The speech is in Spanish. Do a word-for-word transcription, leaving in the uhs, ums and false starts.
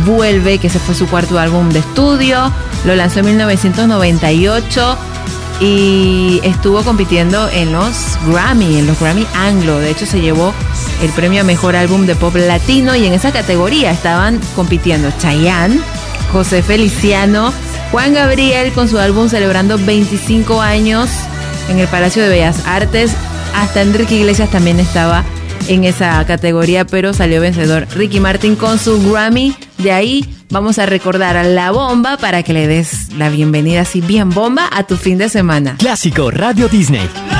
Vuelve, que ese fue su cuarto álbum de estudio. Lo lanzó en mil novecientos noventa y ocho y estuvo compitiendo en los Grammy, en los Grammy Anglo. De hecho, se llevó el premio a Mejor Álbum de Pop Latino, y en esa categoría estaban compitiendo Chayanne, José Feliciano, Juan Gabriel con su álbum celebrando veinticinco años en el Palacio de Bellas Artes. Hasta Enrique Iglesias también estaba en esa categoría, pero salió vencedor Ricky Martin con su Grammy. De ahí vamos a recordar a La Bomba para que le des la bienvenida así bien bomba a tu fin de semana. Clásico Radio Disney.